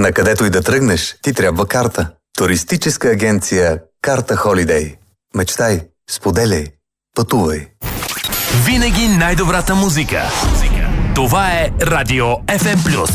На където и да тръгнеш, ти трябва карта. Туристическа агенция Карта Холидей. Мечтай, споделяй, пътувай. Винаги най-добрата музика. Това е Радио FM+.